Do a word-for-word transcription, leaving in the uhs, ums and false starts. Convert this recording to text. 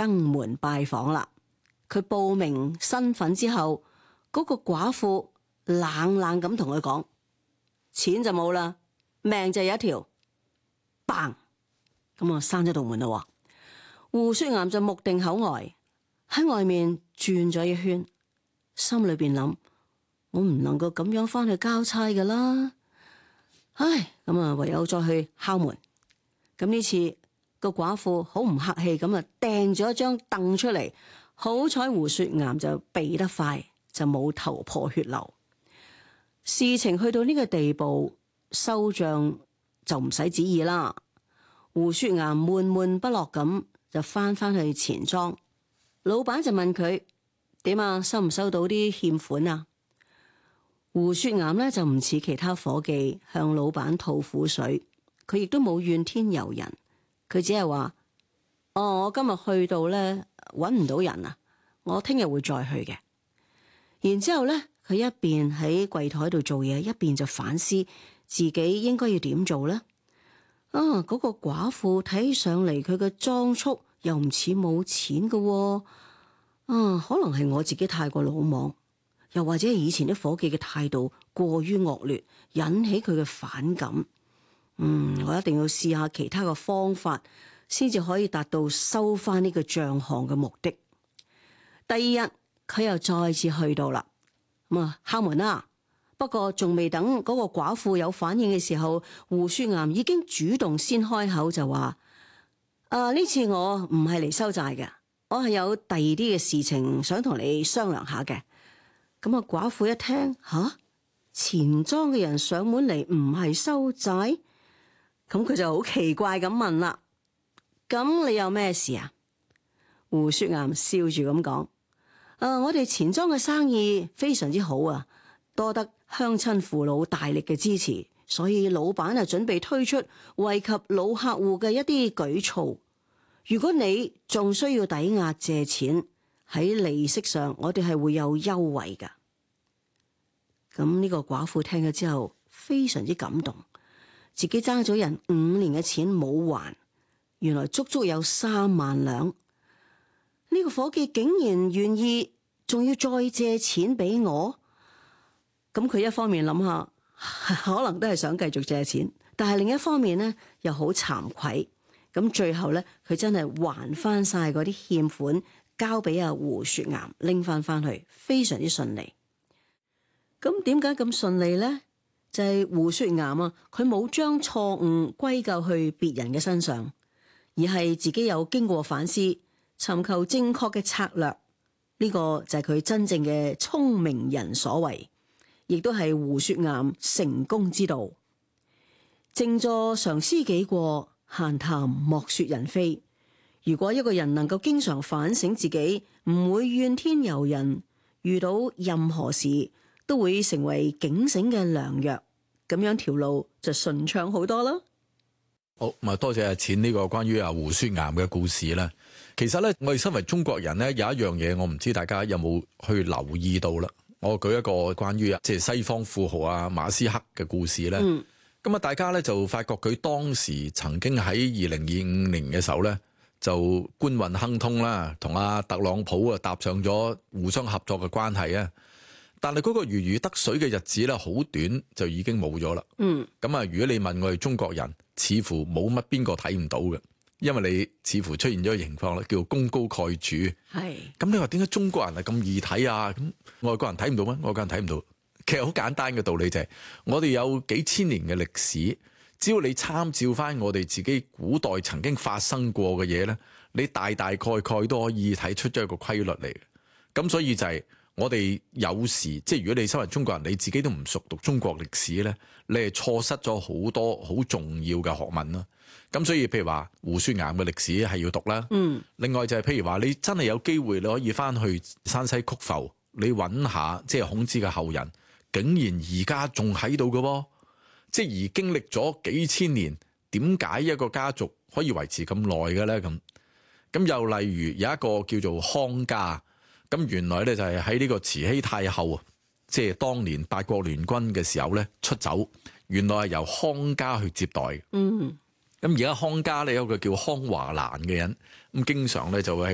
登門拜訪啦。佢報明身份之後，嗰個寡婦冷冷咁同佢講：錢就冇啦，命就有一條。嘭！咁啊，閂咗道門啦。胡雪岩就目定口呆，喺外面轉咗一圈，心裏邊諗：我唔能夠咁樣翻去交差噶啦。唉，咁啊，唯有再去敲門。咁呢次個寡婦好唔客氣咁啊，掟咗一張凳出嚟。好彩胡雪岩就避得快，就冇頭破血流。事情去到呢個地步，收賬就唔使旨意啦。胡雪岩悶悶不樂咁就翻返去錢莊，老闆就問佢：點啊？收唔收到啲欠款啊？胡雪岩呢就唔似其他伙計向老闆吐苦水，佢亦都冇怨天尤人，佢只係話：哦，我今日去到呢，搵唔到人啊，我聽日會再去嘅。然之後呢，佢一邊喺櫃台度做嘢，一邊就反思自己應該要點做呢。啊，嗰個寡婦睇上嚟佢嘅裝束又唔似冇錢㗎喎。啊，可能係我自己太過魯莽，又或者係以前啲伙計嘅態度過於惡劣，引起佢嘅反感。嗯，我一定要試下其他嘅方法，先至可以達到收翻呢個賬項嘅目的。第二日佢又再次去到啦，咁啊敲門啦。不過仲未等嗰個寡婦有反應嘅時候，胡雪岩已經主動先開口就話：啊，呢次我唔係嚟收債嘅，我係有第二啲嘅事情想同你商量下嘅。咁啊寡婦一聽，吓，錢莊嘅人上門嚟唔係收債，咁佢就好奇怪咁問啦：咁你有咩事啊？胡雪岩笑住咁講：啊，我哋錢莊嘅生意非常之好啊，多得鄉親父老大力嘅支持，所以老闆啊準備推出惠及老客戶嘅一啲舉措。如果你仲需要抵押借錢，喺利息上我哋係會有優惠噶。咁呢個寡婦聽咗之後非常之感動，自己爭咗人五年嘅錢冇還，原來足足有三萬兩。呢個伙計竟然願意仲要再借錢俾我。咁佢一方面諗下，可能都係想繼續借錢，但係另一方面呢，又好慚愧。咁最後呢，佢真係還翻晒嗰啲欠款，交俾阿胡雪岩拎翻翻去，非常之順利。咁點解咁順利呢？就係胡雪岩啊，佢冇將錯誤歸咎去別人嘅身上，而係自己有經過反思，尋求正確嘅策略。呢個就係佢真正嘅聰明人所為，亦都係胡雪岩成功之道。靜坐常思己過，閒談莫說人非。如果一個人能夠經常反省自己，唔會怨天尤人，遇到任何事都會成為警醒嘅良藥，咁樣條路就順暢好多啦。 好，咁啊，多謝阿錢呢個關於阿胡雪岩嘅故事啦。其實咧，我哋身為中國人咧，有一樣嘢我唔知大家有冇去留意到啦。我舉一個關於即係西方富豪啊馬斯克嘅故事咧。咁啊、嗯，大家咧就發覺佢當時曾經喺二零二五年嘅時候咧，就官運亨通啦，同阿特朗普啊搭上咗互相合作嘅關係啊。但係嗰個如魚得水嘅日子咧，好短就已經冇咗啦。嗯，咁啊，如果你問我哋中國人，似乎冇乜邊個睇唔到嘅，因為你似乎出現咗個情況咧，叫功高蓋主。係，咁你話點解中國人係咁易睇啊？咁外國人睇唔到咩？外國人睇唔到。其實好簡單嘅道理就係，我哋有幾千年嘅歷史，只要你參照翻我哋自己古代曾經發生過嘅嘢咧，你大大概概都可以睇出咗一個規律嚟嘅。咁所以就係。我哋有時即係如果你身為中國人，你自己都唔熟讀中國歷史咧，你係錯失咗好多好重要嘅學問啦。咁所以譬如話胡雪岩嘅歷史係要讀啦。嗯。另外就係譬如話你真係有機會你可以翻去山西曲阜，你揾下即係孔子嘅後人，竟然而家仲喺度嘅喎。即係而經歷咗幾千年，點解一個家族可以維持咁耐嘅咧？咁咁又例如有一個叫做康家。咁原來咧就係喺呢個慈禧太后啊，即係當年八國聯軍嘅時候咧出走，原來係由康家去接待嘅。嗯，咁而家康家咧有個叫康華蘭嘅人，咁經常咧就會喺